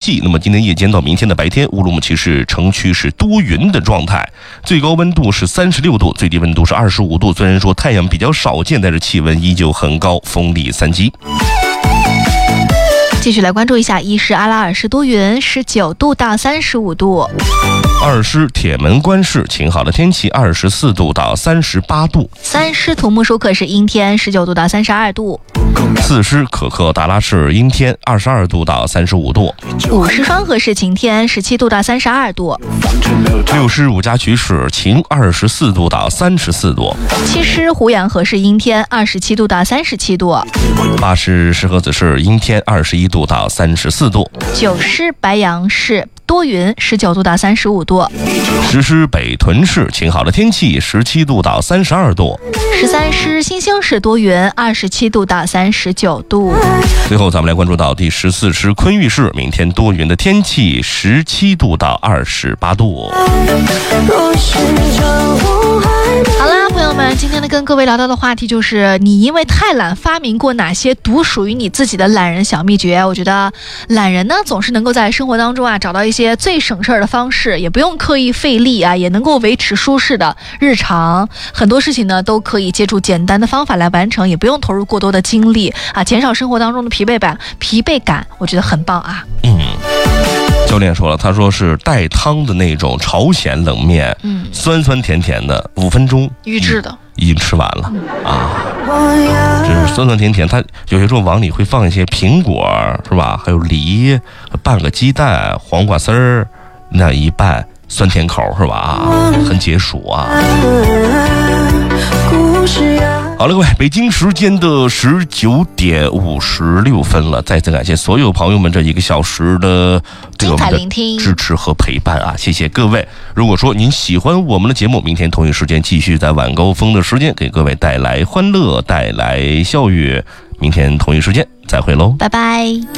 气。那么今天夜间到明天的白天，乌鲁木齐市城区是多云的状态，最高温度是36度，最低温度是25度。虽然说太阳比较少见，但是气温依旧很高，风力3级。 继续来关注一下，伊势阿拉尔市多云，19度到35度。 二师铁门关市晴好的天气，24度到38度。 三师土木舒克是阴天，19度到32度。 四师可克达拉市阴天，22度到35度。 五师双河市晴天，17度到32度。 六师五家渠市晴，24度到34度。 七师胡杨河市阴天，27度到37度。 八师石河子市阴天，21度到34度。 九师白杨市多云，19度到35度。 十师北屯市晴好的天气，17度到32度。 13师新兴市多云，27度到39度。 最后咱们来关注到第14师昆玉市，明天多云的天气，17度到28度。 好啦，朋友们，今天呢跟各位聊到的话题就是你因为太懒发明过哪些独属于你自己的懒人小秘诀。我觉得懒人呢总是能够在生活当中找到一些最省事儿的方式，也不用刻意费力也能够维持舒适的日常。很多事情呢都可以借助简单的方法来完成，也不用投入过多的精力减少生活当中的疲惫感，我觉得很棒啊。 教练说了，他说是带汤的那种朝鲜冷面，酸酸甜甜的，5分钟预制的已经吃完了这是酸酸甜甜，它有些时候往里会放一些苹果是吧，还有梨，拌个鸡蛋，黄瓜丝儿，那一拌酸甜口是吧，很解暑好了，各位，北京时间的19点56分了，再次感谢所有朋友们这1个小时的对我们的支持和陪伴谢谢各位。如果说您喜欢我们的节目，明天同一时间继续在晚高峰的时间给各位带来欢乐，带来笑语。明天同一时间再会喽， 拜拜。